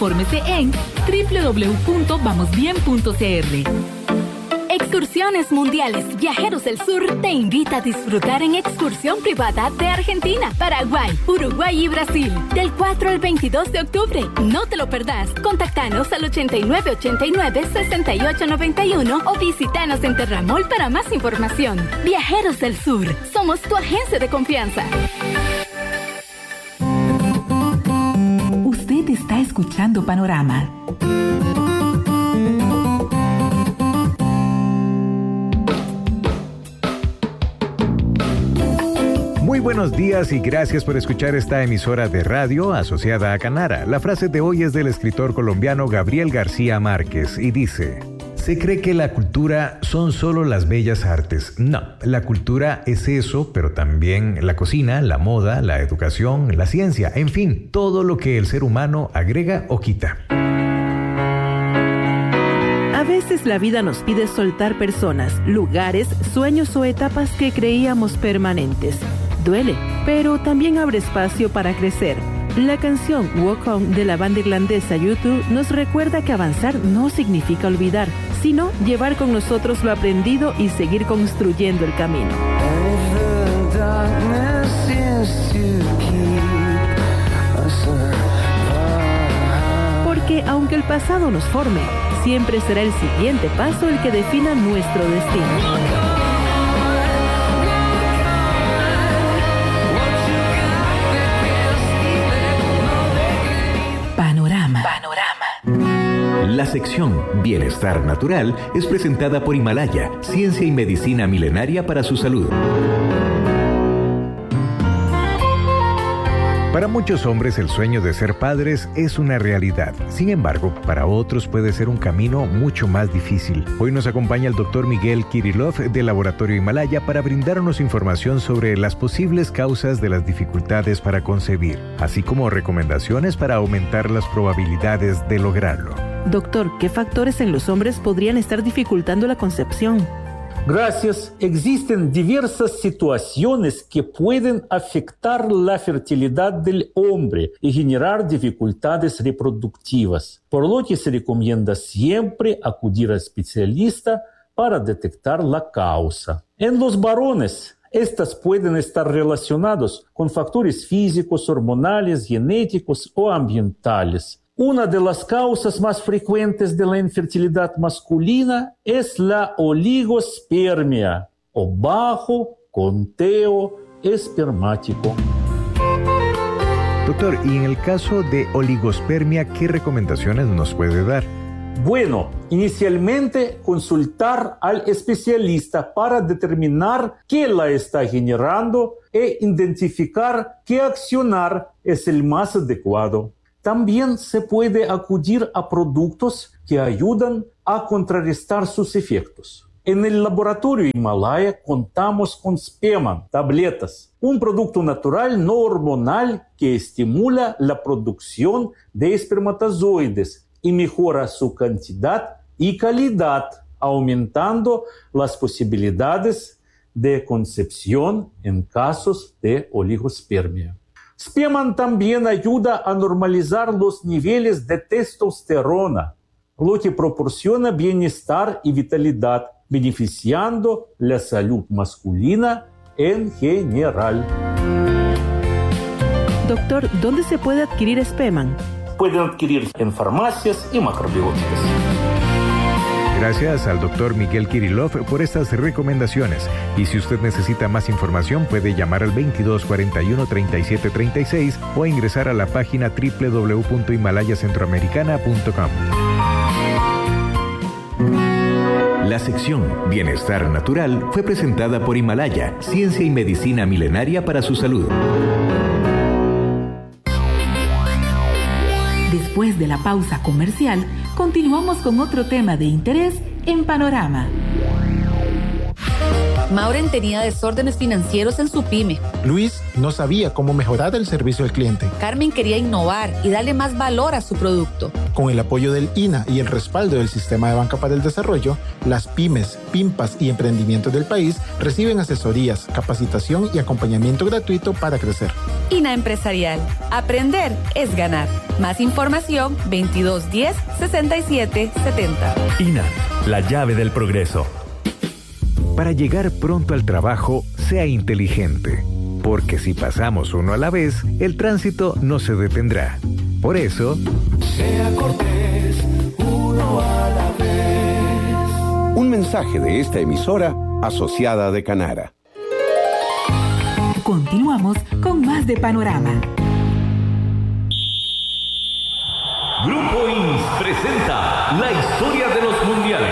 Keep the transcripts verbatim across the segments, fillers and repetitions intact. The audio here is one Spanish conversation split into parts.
Infórmese en doble u doble u doble u punto vamos bien punto c r. Excursiones Mundiales Viajeros del Sur te invita a disfrutar en excursión privada de Argentina, Paraguay, Uruguay y Brasil del cuatro al veintidós de octubre. No te lo perdás. Contactanos al ochenta y nueve ochenta y nueve sesenta y ocho noventa y uno o visítanos en Terramol para más información. Viajeros del Sur, somos tu agencia de confianza. Usted está escuchando Panorama. Muy buenos días y gracias por escuchar esta emisora de radio asociada a Canara. La frase de hoy es del escritor colombiano Gabriel García Márquez y dice: se cree que la cultura son solo las bellas artes. No, la cultura es eso, pero también la cocina, la moda, la educación, la ciencia, en fin, todo lo que el ser humano agrega o quita. A veces la vida nos pide soltar personas, lugares, sueños o etapas que creíamos permanentes. Duele, pero también abre espacio para crecer. La canción Walk On de la banda irlandesa U dos nos recuerda que avanzar no significa olvidar, sino llevar con nosotros lo aprendido y seguir construyendo el camino. Porque aunque el pasado nos forme, siempre será el siguiente paso el que defina nuestro destino. La sección Bienestar Natural es presentada por Himalaya, ciencia y medicina milenaria para su salud. Para muchos hombres el sueño de ser padres es una realidad. Sin embargo, para otros puede ser un camino mucho más difícil. Hoy nos acompaña el doctor Miguel Kirillov del Laboratorio Himalaya para brindarnos información sobre las posibles causas de las dificultades para concebir, así como recomendaciones para aumentar las probabilidades de lograrlo. Doctor, ¿qué factores en los hombres podrían estar dificultando la concepción? Gracias. Existen diversas situaciones que pueden afectar la fertilidad del hombre y generar dificultades reproductivas, por lo que se recomienda siempre acudir al especialista para detectar la causa. En los varones, estas pueden estar relacionadas con factores físicos, hormonales, genéticos o ambientales. Una de las causas más frecuentes de la infertilidad masculina es la oligospermia o bajo conteo espermático. Doctor, y en el caso de oligospermia, ¿qué recomendaciones nos puede dar? Bueno, inicialmente consultar al especialista para determinar qué la está generando e identificar qué accionar es el más adecuado. También se puede acudir a productos que ayudan a contrarrestar sus efectos. En el laboratorio Himalaya contamos con Speman, tabletas, un producto natural no hormonal que estimula la producción de espermatozoides y mejora su cantidad y calidad, aumentando las posibilidades de concepción en casos de oligospermia. Speman también ayuda a normalizar los niveles de testosterona, lo que proporciona bienestar y vitalidad, beneficiando la salud masculina en general. Doctor, ¿dónde se puede adquirir Speman? Pueden adquirir en farmacias y macrobióticas. Gracias al doctor Miguel Kirillov por estas recomendaciones. Y si usted necesita más información, puede llamar al veintidós cuarenta y uno treinta y siete treinta y seis o ingresar a la página doble u doble u doble u punto himalaya centroamericana punto com. La sección Bienestar Natural fue presentada por Himalaya, ciencia y medicina milenaria para su salud. Después de la pausa comercial, continuamos con otro tema de interés en Panorama. Mauren tenía desórdenes financieros en su pyme. Luis no sabía cómo mejorar el servicio al cliente. Carmen quería innovar y darle más valor a su producto. Con el apoyo del I N A y el respaldo del Sistema de Banca para el Desarrollo, las pymes, pimpas y emprendimientos del país reciben asesorías, capacitación y acompañamiento gratuito para crecer. I N A Empresarial. Aprender es ganar. Más información veintidós diez sesenta y siete setenta. I N A, la llave del progreso. Para llegar pronto al trabajo, sea inteligente, porque si pasamos uno a la vez, el tránsito no se detendrá. Por eso, sea cortés, uno a la vez. Un mensaje de esta emisora asociada de Canara. Continuamos con más de Panorama. Grupo I N S presenta la historia de los mundiales.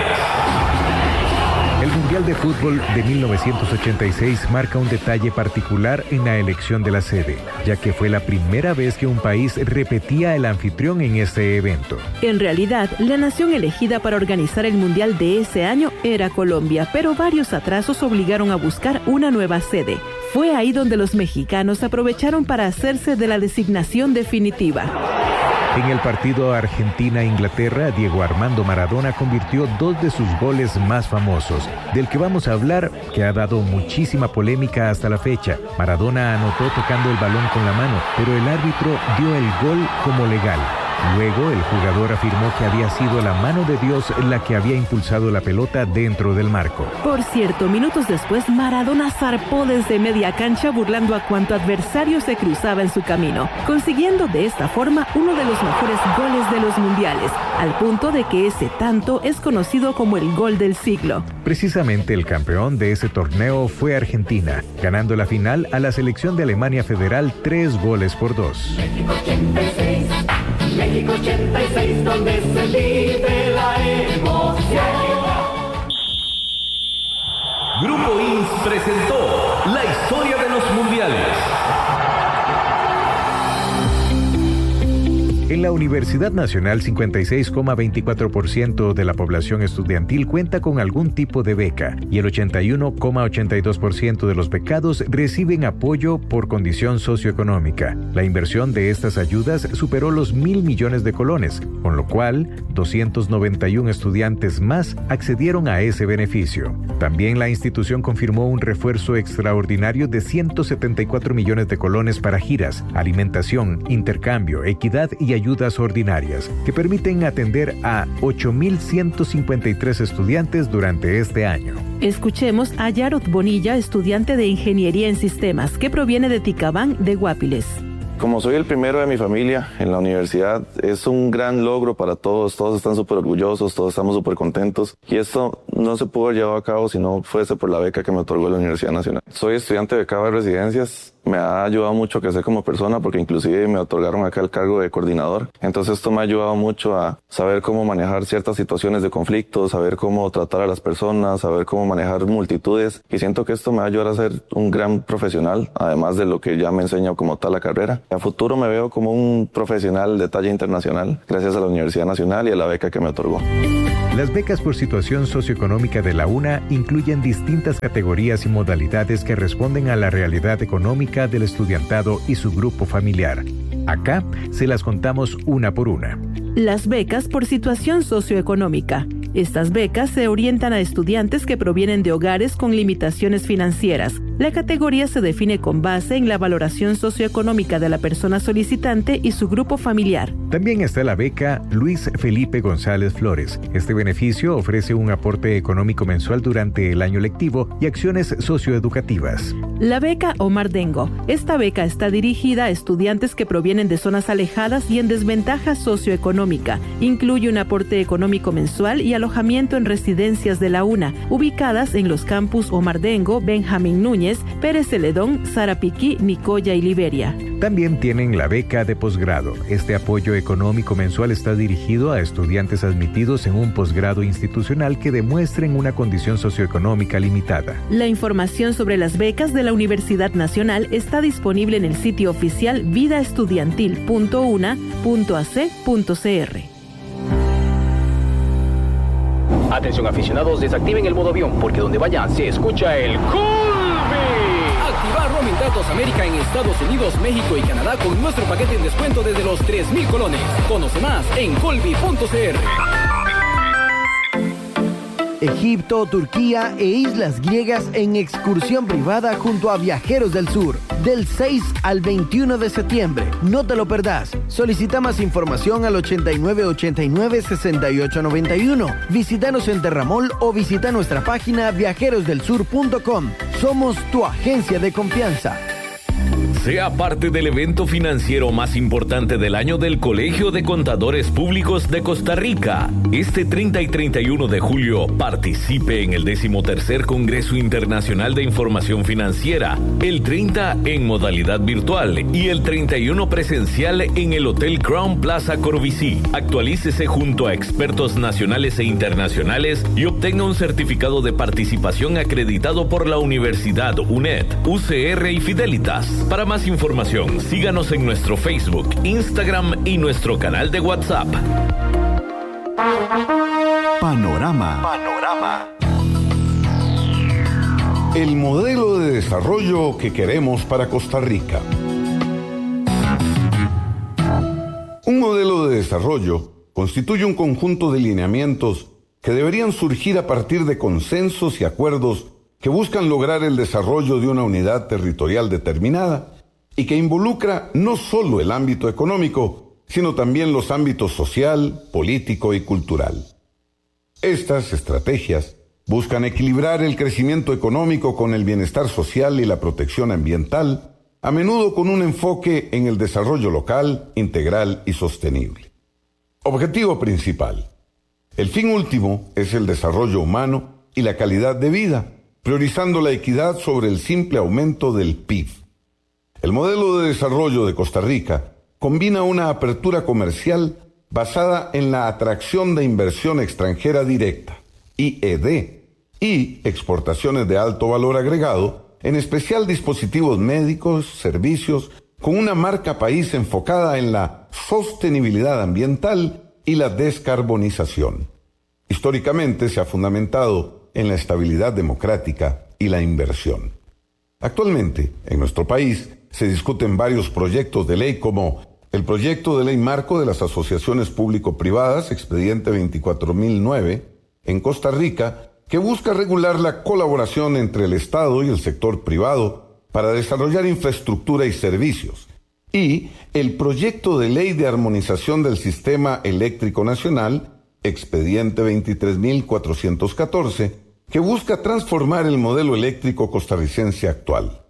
El Mundial de Fútbol de mil novecientos ochenta y seis marca un detalle particular en la elección de la sede, ya que fue la primera vez que un país repetía el anfitrión en este evento. En realidad, la nación elegida para organizar el Mundial de ese año era Colombia, pero varios atrasos obligaron a buscar una nueva sede. Fue ahí donde los mexicanos aprovecharon para hacerse de la designación definitiva. En el partido Argentina-Inglaterra, Diego Armando Maradona convirtió dos de sus goles más famosos, del que vamos a hablar, que ha dado muchísima polémica hasta la fecha. Maradona anotó tocando el balón con la mano, pero el árbitro dio el gol como legal. Luego, el jugador afirmó que había sido la mano de Dios la que había impulsado la pelota dentro del marco. Por cierto, minutos después, Maradona zarpó desde media cancha burlando a cuanto adversario se cruzaba en su camino, consiguiendo de esta forma uno de los mejores goles de los mundiales, al punto de que ese tanto es conocido como el gol del siglo. Precisamente el campeón de ese torneo fue Argentina, ganando la final a la selección de Alemania Federal tres goles por dos. México ochenta y seis, México ochenta y seis, donde se vive la emoción. Grupo I N S presentó la historia de los mundiales. En la Universidad Nacional, cincuenta y seis coma veinticuatro por ciento de la población estudiantil cuenta con algún tipo de beca y el ochenta y uno coma ochenta y dos por ciento de los becados reciben apoyo por condición socioeconómica. La inversión de estas ayudas superó los mil millones de colones, con lo cual doscientos noventa y uno estudiantes más accedieron a ese beneficio. También la institución confirmó un refuerzo extraordinario de ciento setenta y cuatro millones de colones para giras, alimentación, intercambio, equidad y ayudas ordinarias, que permiten atender a ocho mil ciento cincuenta y tres estudiantes durante este año. Escuchemos a Yarot Bonilla, estudiante de Ingeniería en Sistemas, que proviene de Ticabán, de Guapiles. Como soy el primero de mi familia en la universidad, es un gran logro para todos. Todos están súper orgullosos, todos estamos súper contentos. Y esto no se pudo llevar a cabo si no fuese por la beca que me otorgó la Universidad Nacional. Soy estudiante becado de residencias. Me ha ayudado mucho a crecer como persona porque inclusive me otorgaron acá el cargo de coordinador. Entonces esto me ha ayudado mucho a saber cómo manejar ciertas situaciones de conflicto, saber cómo tratar a las personas, saber cómo manejar multitudes. Y siento que esto me va a ayudar a ser un gran profesional, además de lo que ya me enseña como tal la carrera. A futuro me veo como un profesional de talla internacional, gracias a la Universidad Nacional y a la beca que me otorgó. Las becas por situación socioeconómica de la U N A incluyen distintas categorías y modalidades que responden a la realidad económica del estudiantado y su grupo familiar. Acá se las contamos una por una. Las becas por situación socioeconómica. Estas becas se orientan a estudiantes que provienen de hogares con limitaciones financieras. La categoría se define con base en la valoración socioeconómica de la persona solicitante y su grupo familiar. También está la beca Luis Felipe González Flores. Este beneficio ofrece un aporte económico mensual durante el año lectivo y acciones socioeducativas. La beca Omar Dengo. Esta beca está dirigida a estudiantes que provienen de zonas alejadas y en desventaja socioeconómica. Incluye un aporte económico mensual y alojamiento en residencias de la U N A, ubicadas en los campus Omar Dengo, Benjamín Núñez, Pérez Celedón, Sarapiquí, Nicoya y Liberia. También tienen la beca de posgrado. Este apoyo económico mensual está dirigido a estudiantes admitidos en un posgrado institucional que demuestren una condición socioeconómica limitada. La información sobre las becas de la Universidad Nacional está disponible en el sitio oficial vida estudiantil punto una punto a c punto c r. Atención aficionados, desactiven el modo avión porque donde vayan se escucha el Colby. Activar roaming datos América en Estados Unidos, México y Canadá con nuestro paquete en descuento desde los tres mil colones. Conoce más en colby punto c r. Egipto, Turquía e islas griegas en excursión privada junto a Viajeros del Sur, del seis al veintiuno de septiembre. No te lo perdás. Solicita más información al ochenta y nueve ochenta y nueve sesenta y ocho noventa y uno. Visítanos en Terramol o visita nuestra página viajeros del sur punto com. Somos tu agencia de confianza. Sea parte del evento financiero más importante del año del Colegio de Contadores Públicos de Costa Rica. Este treinta y treinta y uno de julio, participe en el decimotercer Congreso Internacional de Información Financiera, el treinta en modalidad virtual y el treinta y uno presencial en el Hotel Crown Plaza Corvisí. Actualícese junto a expertos nacionales e internacionales y obtenga un certificado de participación acreditado por la Universidad U N E D, U C R y Fidelitas. Para más información, síganos en nuestro Facebook, Instagram y nuestro canal de WhatsApp. Panorama. Panorama. El modelo de desarrollo que queremos para Costa Rica. Un modelo de desarrollo constituye un conjunto de lineamientos que deberían surgir a partir de consensos y acuerdos que buscan lograr el desarrollo de una unidad territorial determinada y que involucra no solo el ámbito económico, sino también los ámbitos social, político y cultural. Estas estrategias buscan equilibrar el crecimiento económico con el bienestar social y la protección ambiental, a menudo con un enfoque en el desarrollo local, integral y sostenible. Objetivo principal. El fin último es el desarrollo humano y la calidad de vida, priorizando la equidad sobre el simple aumento del P I B. El modelo de desarrollo de Costa Rica combina una apertura comercial basada en la atracción de inversión extranjera directa, I E D, y exportaciones de alto valor agregado, en especial dispositivos médicos, servicios, con una marca país enfocada en la sostenibilidad ambiental y la descarbonización. Históricamente se ha fundamentado en la estabilidad democrática y la inversión. Actualmente, en nuestro país, se discuten varios proyectos de ley como el proyecto de ley marco de las asociaciones público-privadas, expediente veinticuatro mil nueve, en Costa Rica, que busca regular la colaboración entre el Estado y el sector privado para desarrollar infraestructura y servicios, y el proyecto de ley de armonización del sistema eléctrico nacional, expediente veintitrés mil cuatrocientos catorce, que busca transformar el modelo eléctrico costarricense actual.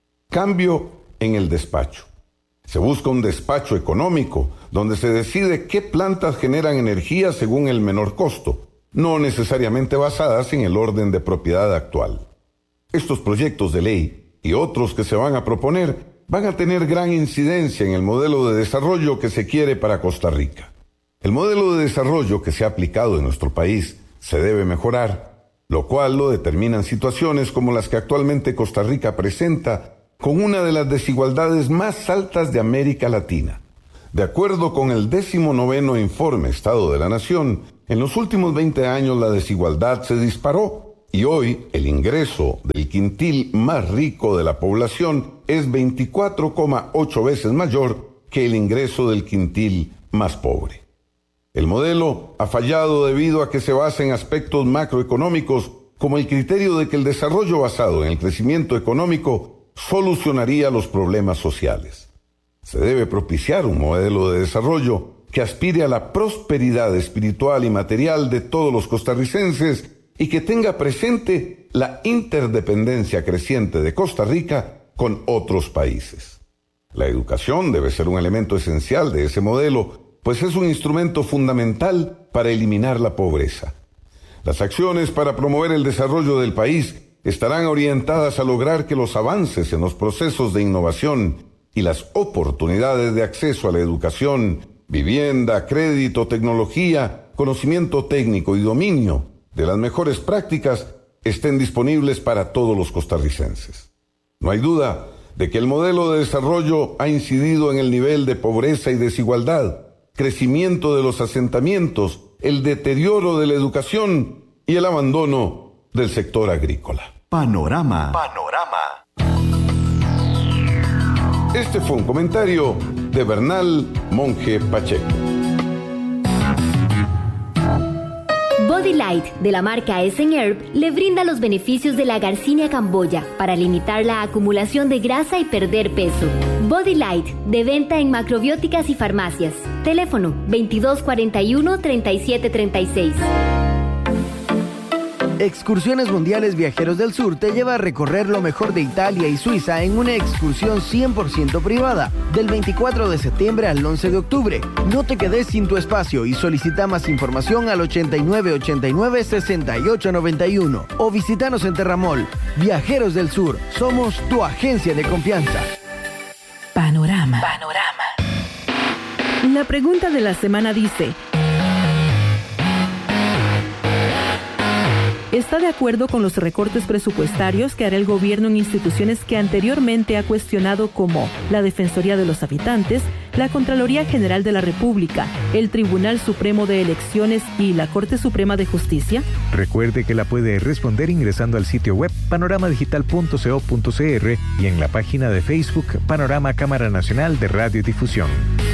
Cambio en el despacho. Se busca un despacho económico, donde se decide qué plantas generan energía según el menor costo, no necesariamente basadas en el orden de propiedad actual. Estos proyectos de ley y otros que se van a proponer van a tener gran incidencia en el modelo de desarrollo que se quiere para Costa Rica. El modelo de desarrollo que se ha aplicado en nuestro país se debe mejorar, lo cual lo determinan situaciones como las que actualmente Costa Rica presenta, con una de las desigualdades más altas de América Latina. De acuerdo con el décimo noveno Informe Estado de la Nación, en los últimos veinte años la desigualdad se disparó y hoy el ingreso del quintil más rico de la población es veinticuatro coma ocho veces mayor que el ingreso del quintil más pobre. El modelo ha fallado debido a que se basa en aspectos macroeconómicos como el criterio de que el desarrollo basado en el crecimiento económico solucionaría los problemas sociales. Se debe propiciar un modelo de desarrollo que aspire a la prosperidad espiritual y material de todos los costarricenses y que tenga presente la interdependencia creciente de Costa Rica con otros países. La educación debe ser un elemento esencial de ese modelo, pues es un instrumento fundamental para eliminar la pobreza. Las acciones para promover el desarrollo del país estarán orientadas a lograr que los avances en los procesos de innovación y las oportunidades de acceso a la educación, vivienda, crédito, tecnología, conocimiento técnico y dominio de las mejores prácticas estén disponibles para todos los costarricenses. No hay duda de que el modelo de desarrollo ha incidido en el nivel de pobreza y desigualdad, crecimiento de los asentamientos, el deterioro de la educación y el abandono del sector agrícola. Panorama. Panorama. Este fue un comentario de Bernal Monje Pacheco. Body Light, de la marca Essen Herb, le brinda los beneficios de la Garcinia camboya para limitar la acumulación de grasa y perder peso. Body Light, de venta en macrobióticas y farmacias. Teléfono veintidós cuarenta y uno, treinta y siete treinta y seis. Excursiones Mundiales Viajeros del Sur te lleva a recorrer lo mejor de Italia y Suiza en una excursión cien por ciento privada, del veinticuatro de septiembre al once de octubre. No te quedes sin tu espacio y solicita más información al ochenta y nueve ochenta y nueve, sesenta y ocho noventa y uno o visítanos en Terramol. Viajeros del Sur, somos tu agencia de confianza. Panorama. La pregunta de la semana dice: ¿está de acuerdo con los recortes presupuestarios que hará el gobierno en instituciones que anteriormente ha cuestionado, como la Defensoría de los Habitantes, la Contraloría General de la República, el Tribunal Supremo de Elecciones y la Corte Suprema de Justicia? Recuerde que la puede responder ingresando al sitio web panorama digital punto co punto cr y en la página de Facebook Panorama Cámara Nacional de Radiodifusión.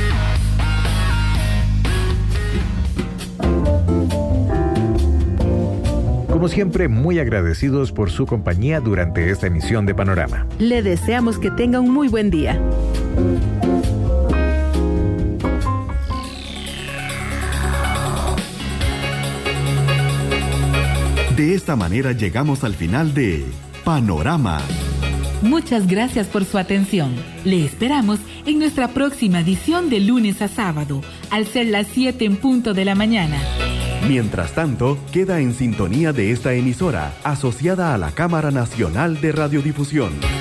Como siempre, muy agradecidos por su compañía durante esta emisión de Panorama. Le deseamos que tenga un muy buen día. De esta manera llegamos al final de Panorama. Muchas gracias por su atención. Le esperamos en nuestra próxima edición de lunes a sábado, al ser las siete en punto de la mañana. Mientras tanto, queda en sintonía de esta emisora, asociada a la Cámara Nacional de Radiodifusión.